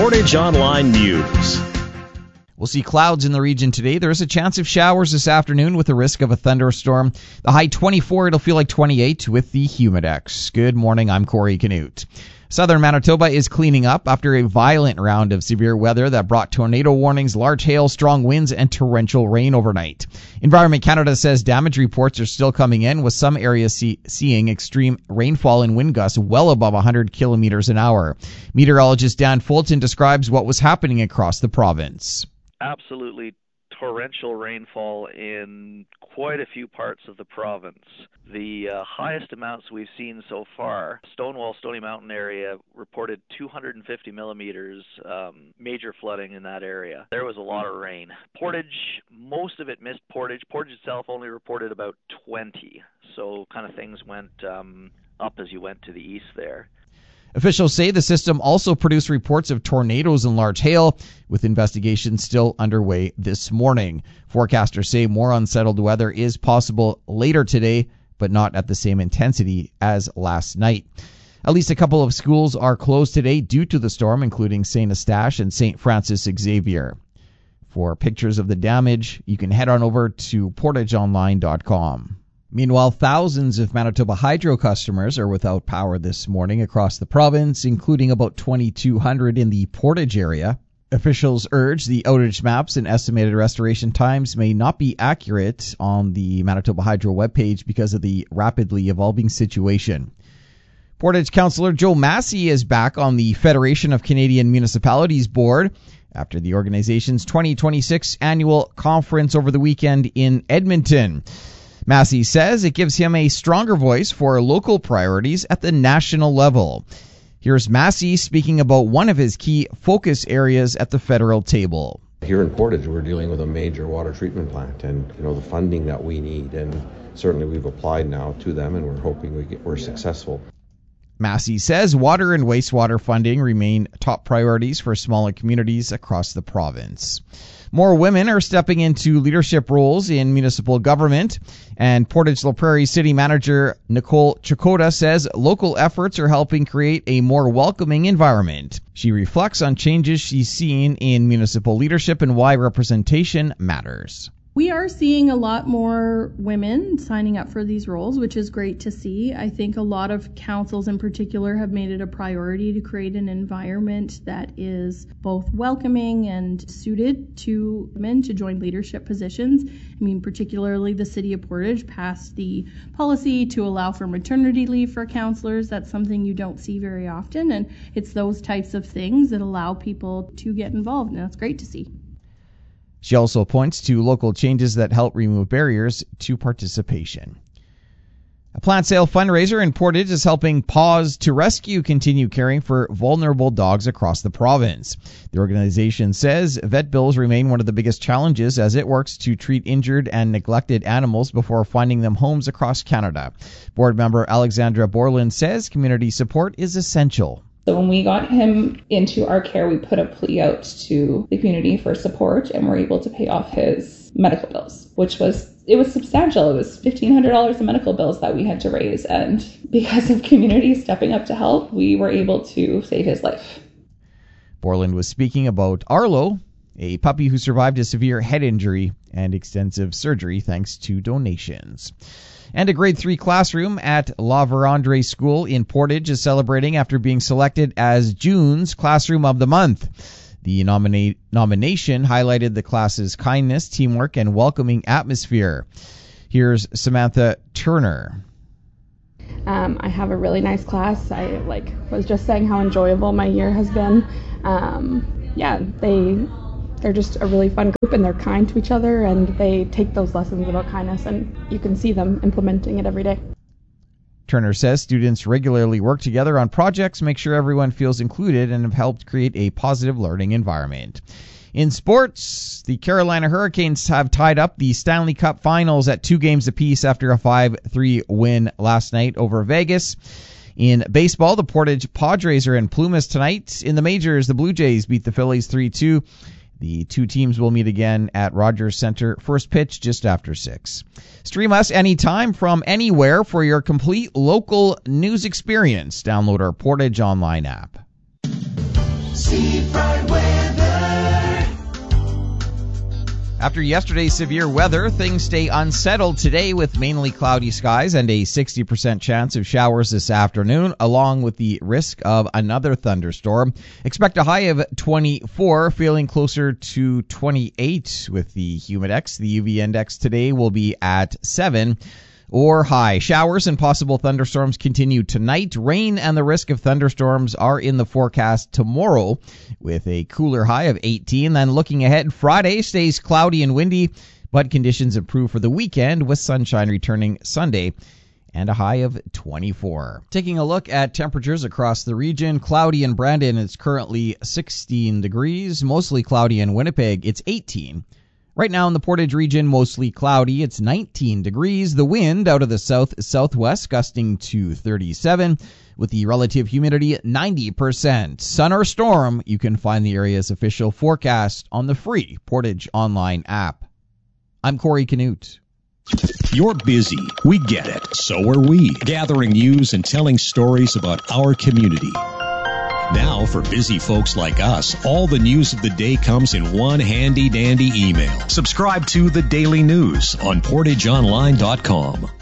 Portage Online News. We'll see clouds in the region today. There is a chance of showers this afternoon with a risk of a thunderstorm. The high 24, it'll feel like 28 with the Humidex. Good morning, I'm Corey Canute. Southern Manitoba is cleaning up after a violent round of severe weather that brought tornado warnings, large hail, strong winds, and torrential rain overnight. Environment Canada says damage reports are still coming in, with some areas seeing extreme rainfall and wind gusts well above 100 kilometers an hour. Meteorologist Dan Fulton describes what was happening across the province. Absolutely torrential rainfall in quite a few parts of the province. The highest amounts we've seen so far, Stonewall, Stony Mountain area reported 250 millimeters, major flooding in that area. There was a lot of rain. Portage, most of it missed Portage. Portage itself only reported about 20, so kind of things went up as you went to the east there. Officials say the system also produced reports of tornadoes and large hail, with investigations still underway this morning. Forecasters say more unsettled weather is possible later today, but not at the same intensity as last night. At least a couple of schools are closed today due to the storm, including St. Eustache and St. Francis Xavier. For pictures of the damage, you can head on over to portageonline.com. Meanwhile, thousands of Manitoba Hydro customers are without power this morning across the province, including about 2,200 in the Portage area. Officials urge the outage maps and estimated restoration times may not be accurate on the Manitoba Hydro webpage because of the rapidly evolving situation. Portage Councillor Joe Massey is back on the Federation of Canadian Municipalities Board after the organization's 2026 annual conference over the weekend in Edmonton. Massey says it gives him a stronger voice for local priorities at the national level. Here's Massey speaking about one of his key focus areas at the federal table. Here in Portage, we're dealing with a major water treatment plant and the funding that we need, and certainly we've applied now to them and we're hoping we're successful. Massey says water and wastewater funding remain top priorities for smaller communities across the province. More women are stepping into leadership roles in municipal government, and Portage La Prairie City Manager Nicole Chakota says local efforts are helping create a more welcoming environment. She reflects on changes she's seen in municipal leadership and why representation matters. We are seeing a lot more women signing up for these roles, which is great to see. I think a lot of councils in particular have made it a priority to create an environment that is both welcoming and suited to women to join leadership positions. I mean, particularly the City of Portage passed the policy to allow for maternity leave for councillors. That's something you don't see very often, and it's those types of things that allow people to get involved, and that's great to see. She also points to local changes that help remove barriers to participation. A plant sale fundraiser in Portage is helping Paws to Rescue continue caring for vulnerable dogs across the province. The organization says vet bills remain one of the biggest challenges as it works to treat injured and neglected animals before finding them homes across Canada. Board member Alexandra Borland says community support is essential. So when we got him into our care, we put a plea out to the community for support and were able to pay off his medical bills, which was substantial. It was $1,500 in medical bills that we had to raise. And because of community stepping up to help, we were able to save his life. Borland was speaking about Arlo, a puppy who survived a severe head injury and extensive surgery thanks to donations. And a grade 3 classroom at La Vérandre School in Portage is celebrating after being selected as June's Classroom of the Month. The nomination highlighted the class's kindness, teamwork, and welcoming atmosphere. Here's Samantha Turner. I have a really nice class. I was just saying how enjoyable my year has been. They're just a really fun group, and they're kind to each other, and they take those lessons about kindness, and you can see them implementing it every day. Turner says students regularly work together on projects, make sure everyone feels included, and have helped create a positive learning environment. In sports, the Carolina Hurricanes have tied up the Stanley Cup Finals at 2 games apiece after a 5-3 win last night over Vegas. In baseball, the Portage Padres are in Plumas tonight. In the majors, the Blue Jays beat the Phillies 3-2. The two teams will meet again at Rogers Center. First pitch just after 6. Stream us anytime from anywhere for your complete local news experience. Download our Portage Online app. Seafront Weather. After yesterday's severe weather, things stay unsettled today with mainly cloudy skies and a 60% chance of showers this afternoon, along with the risk of another thunderstorm. Expect a high of 24, feeling closer to 28 with the humidex. The UV index today will be at 7 or high. Showers and possible thunderstorms continue tonight. Rain and the risk of thunderstorms are in the forecast tomorrow with a cooler high of 18. Then looking ahead, Friday stays cloudy and windy, but conditions improve for the weekend with sunshine returning Sunday and a high of 24. Taking a look at temperatures across the region, cloudy in Brandon, it's currently 16 degrees. Mostly cloudy in Winnipeg, it's 18. Right now in the Portage region, mostly cloudy. It's 19 degrees. The wind out of the south-southwest gusting to 37 with the relative humidity at 90%. Sun or storm, you can find the area's official forecast on the free Portage online app. I'm Corey Canute. You're busy. We get it. So are we. Gathering news and telling stories about our community. Now, for busy folks like us, all the news of the day comes in one handy-dandy email. Subscribe to The Daily News on PortageOnline.com.